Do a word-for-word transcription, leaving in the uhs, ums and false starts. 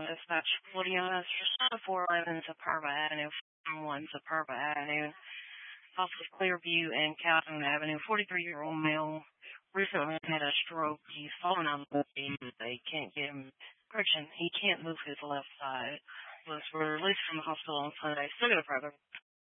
Dispatch Floriana, four eleven Superba Avenue, one Superba Avenue, off of Clearview and Calhoun Avenue. forty-three-year-old male recently had a stroke. He's fallen on the beam. They can't get him. Correction, he can't move his left side. Was released from the hospital on Sunday. Still got a brother.